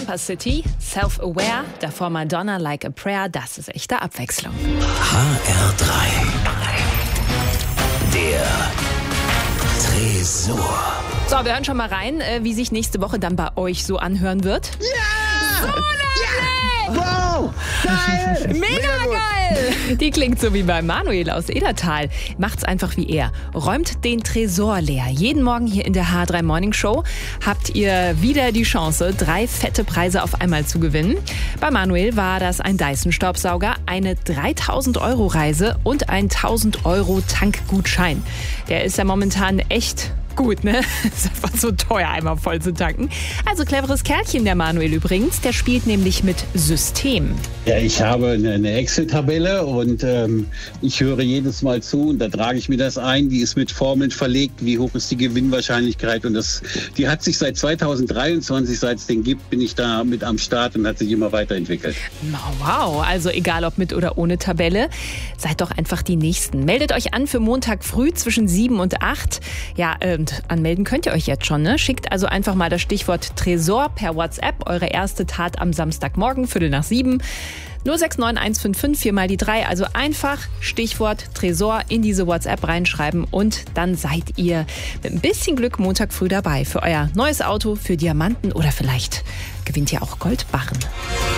Camper City, Self-Aware, davor Madonna Like a Prayer, das ist echte Abwechslung. HR3. Der Tresor. So, wir hören schon mal rein, wie sich nächste Woche dann bei euch so anhören wird. Ja! So nämlich! Wow! Geil! Mega geil! Die klingt so wie bei Manuel aus Edertal. Macht's einfach wie er. Räumt den Tresor leer. Jeden Morgen hier in der H3 Morning Show habt ihr wieder die Chance, 3 fette Preise auf einmal zu gewinnen. Bei Manuel war das ein Dyson-Staubsauger, eine 3.000-Euro-Reise und ein 1.000-Euro-Tankgutschein. Der ist ja momentan echt gut, ne? Ist einfach so teuer, einmal voll zu tanken. Also cleveres Kerlchen, der Manuel übrigens. Der spielt nämlich mit System. Ja, ich habe eine Excel-Tabelle und ich höre jedes Mal zu und da trage ich mir das ein. Die ist mit Formeln verlegt, wie hoch ist die Gewinnwahrscheinlichkeit. Und die hat sich seit 2023, seit es den gibt, bin ich da mit am Start und hat sich immer weiterentwickelt. Wow, also egal ob mit oder ohne Tabelle, seid doch einfach die Nächsten. Meldet euch an für Montag früh zwischen 7 und 8. Ja, anmelden könnt ihr euch jetzt schon, ne? Schickt also einfach mal das Stichwort Tresor per WhatsApp, eure erste Tat am Samstagmorgen, 6:45. 069155 4 mal die 3, also einfach Stichwort Tresor in diese WhatsApp reinschreiben und dann seid ihr mit ein bisschen Glück Montag früh dabei für euer neues Auto, für Diamanten oder vielleicht gewinnt ihr auch Goldbarren.